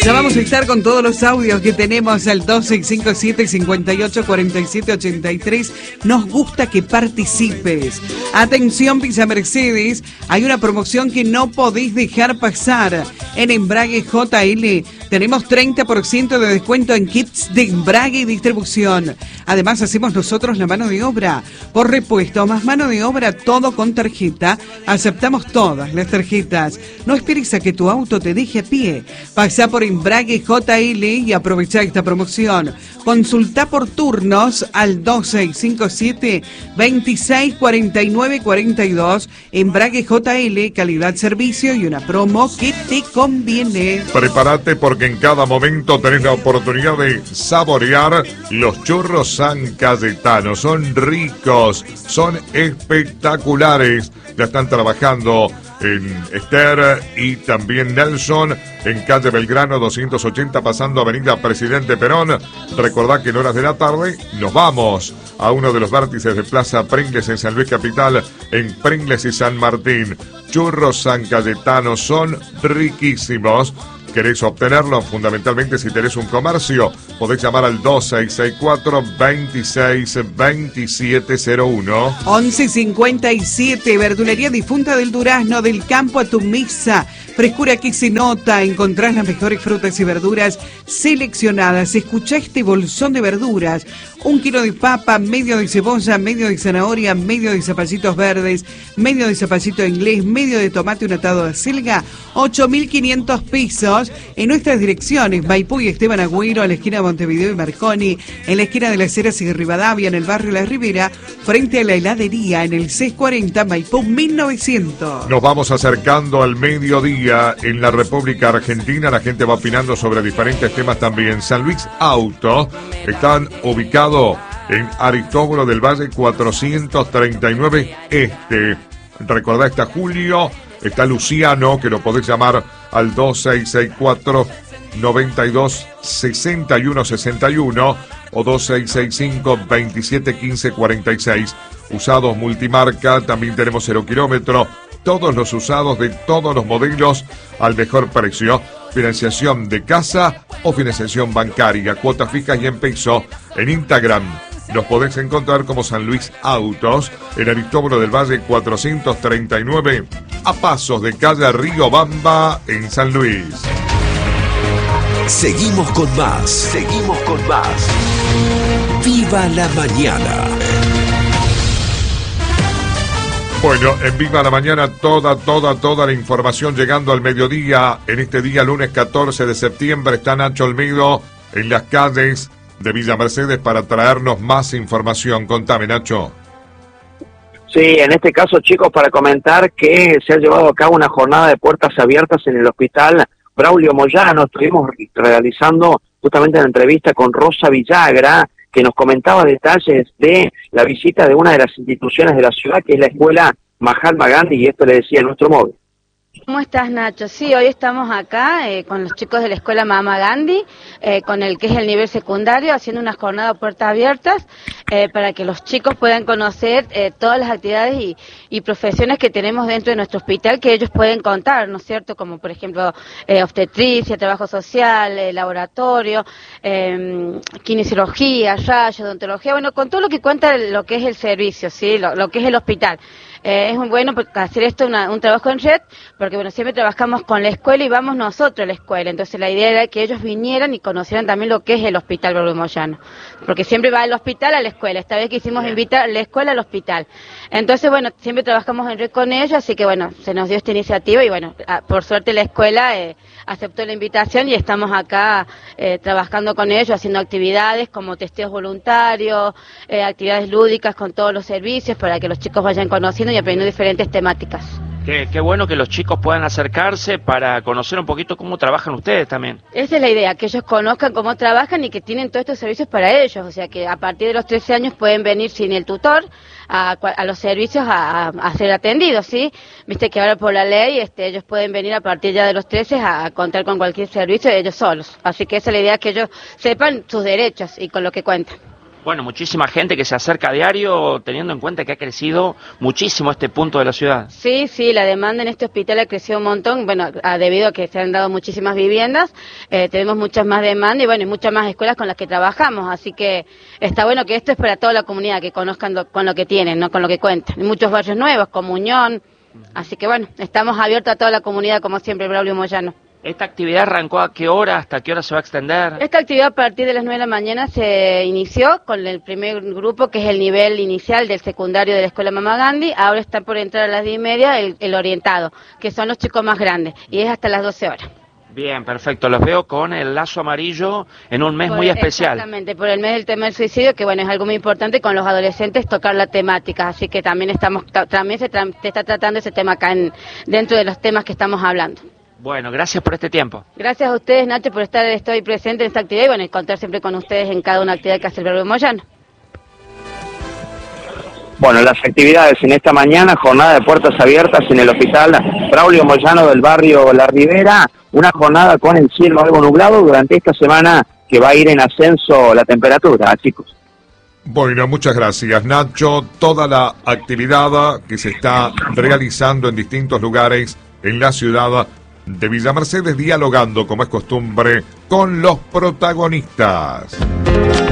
Ya vamos a estar con todos los audios que tenemos al 2657-584783. Nos gusta que participes. Atención, Villa Mercedes. Hay una promoción que no podéis dejar pasar. En Embrague JL tenemos 30% de descuento en kits de embrague y distribución. Además, hacemos nosotros la mano de obra. Por repuesto, más mano de obra, todo con tarjeta. Aceptamos todas las tarjetas. No esperes a que tu auto te deje a pie. Pasá por Embrague JL y aprovecha esta promoción. Consulta por turnos al 2647-264942. Embrague JL, calidad, servicio y una promo que te conviene. Prepárate porque en cada momento tenés la oportunidad de saborear los churros San Cayetano. Son ricos, son espectaculares. Ya están trabajando en Esther y también Nelson, en calle Belgrano 280, pasando avenida Presidente Perón. Recordá que en horas de la tarde nos vamos a uno de los vértices de Plaza Pringles en San Luis Capital, en Pringles y San Martín. Churros San Cayetano son riquísimos. ¿Querés obtenerlo? Fundamentalmente, si tenés un comercio, podés llamar al 2664-262701. 1157, Verdulería Difunta del Durazno, del campo a tu mesa. Frescura que se nota. Encontrás las mejores frutas y verduras seleccionadas. Escuchá este bolsón de verduras. 1 kilo de papa, medio de cebolla, medio de zanahoria, medio de zapallitos verdes, medio de zapallito inglés, medio de tomate, un atado de acelga, 8.500 pesos. En nuestras direcciones, Maipú y Esteban Agüero, a la esquina de Montevideo y Marconi, en la esquina de Las Heras y Rivadavia, en el barrio La Ribera, frente a la heladería, en el 640, Maipú 1900. Nos vamos acercando al mediodía en la República Argentina. La gente va opinando sobre diferentes temas también. San Luis Auto están ubicados en Aristóbulo del Valle 439 Este. Recordá, está Julio, está Luciano, que lo podés llamar al 2664-926161 o 2665-271546. Usados multimarca, también tenemos 0 kilómetro. Todos los usados de todos los modelos al mejor precio. Financiación de casa o financiación bancaria, cuotas fijas y en peso. En Instagram los podés encontrar como San Luis Autos, en Aristóbulo del Valle 439, a pasos de calle Río Bamba, en San Luis. Seguimos con más, seguimos con más. ¡Viva la mañana! Bueno, en Viva la Mañana, toda la información llegando al mediodía. En este día, lunes 14 de septiembre, está Nacho Olmedo en las calles de Villa Mercedes para traernos más información. Contame, Nacho. Sí, en este caso, chicos, para comentar que se ha llevado a cabo una jornada de puertas abiertas en el hospital Braulio Moyano. Estuvimos realizando justamente una entrevista con Rosa Villagra, que nos comentaba detalles de la visita de una de las instituciones de la ciudad, que es la escuela Mahatma Gandhi, y esto le decía en nuestro móvil. ¿Cómo estás, Nacho? Sí, hoy estamos acá con los chicos de la escuela Mahatma Gandhi, con el que es el nivel secundario, haciendo una jornada de puertas abiertas para que los chicos puedan conocer todas las actividades y profesiones que tenemos dentro de nuestro hospital, que ellos pueden contar, ¿no es cierto? Como por ejemplo obstetricia, trabajo social, laboratorio, kinesiología, rayos, odontología, bueno, con todo lo que cuenta lo que es el servicio, ¿sí? Lo que es el hospital. Es muy bueno hacer esto un trabajo en red, porque bueno, siempre trabajamos con la escuela y vamos nosotros a la escuela. Entonces la idea era que ellos vinieran y conocieran también lo que es el hospital Braulio Moyano, porque siempre va el hospital a la escuela. Esta vez quisimos invitar a la escuela al hospital. Entonces bueno, siempre trabajamos en red con ellos, así que bueno, se nos dio esta iniciativa y bueno, por suerte la escuela aceptó la invitación y estamos acá trabajando con ellos, haciendo actividades como testeos voluntarios, actividades lúdicas con todos los servicios para que los chicos vayan conociendo y aprendiendo diferentes temáticas. Qué bueno que los chicos puedan acercarse para conocer un poquito cómo trabajan ustedes también. Esa es la idea, que ellos conozcan cómo trabajan y que tienen todos estos servicios para ellos, o sea que a partir de los 13 años pueden venir sin el tutor a los servicios a ser atendidos, ¿sí? Viste que ahora por la ley ellos pueden venir a partir ya de los 13 a contar con cualquier servicio de ellos solos, así que esa es la idea, que ellos sepan sus derechos y con lo que cuentan. Bueno, muchísima gente que se acerca a diario, teniendo en cuenta que ha crecido muchísimo este punto de la ciudad. Sí, la demanda en este hospital ha crecido un montón, bueno, debido a que se han dado muchísimas viviendas, tenemos muchas más demandas y bueno, y muchas más escuelas con las que trabajamos, así que está bueno que esto es para toda la comunidad, que conozcan con lo que tienen, no con lo que cuentan. Hay muchos barrios nuevos, como Unión, así que bueno, estamos abiertos a toda la comunidad, como siempre, Braulio Moyano. ¿Esta actividad arrancó a qué hora? ¿Hasta qué hora se va a extender? Esta actividad a partir de las 9 de la mañana se inició con el primer grupo, que es el nivel inicial del secundario de la Escuela Mama Gandhi. Ahora está por entrar a las 10:30 el orientado, que son los chicos más grandes, y es hasta las 12 horas. Bien, perfecto. Los veo con el lazo amarillo en un mes muy especial. Exactamente, por el mes del tema del suicidio, que bueno, es algo muy importante con los adolescentes tocar la temática, así que también se está tratando ese tema acá dentro de los temas que estamos hablando. Bueno, gracias por este tiempo. Gracias a ustedes, Nacho, por estar hoy presente en esta actividad y bueno, y contar siempre con ustedes en cada una actividad que hace el Braulio Moyano. Bueno, las actividades en esta mañana, jornada de puertas abiertas en el Hospital Braulio Moyano del barrio La Ribera, una jornada con el cielo algo nublado durante esta semana que va a ir en ascenso la temperatura, chicos. Bueno, muchas gracias, Nacho. Toda la actividad que se está realizando en distintos lugares en la ciudad de Villa Mercedes, dialogando, como es costumbre, con los protagonistas.